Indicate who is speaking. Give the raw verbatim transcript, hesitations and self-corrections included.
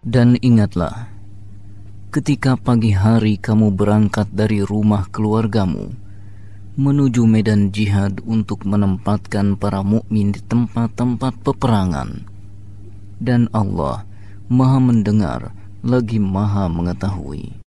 Speaker 1: Dan ingatlah, ketika pagi hari kamu berangkat dari rumah keluargamu menuju medan jihad untuk menempatkan para mukmin di tempat-tempat peperangan, dan Allah Maha mendengar lagi Maha mengetahui.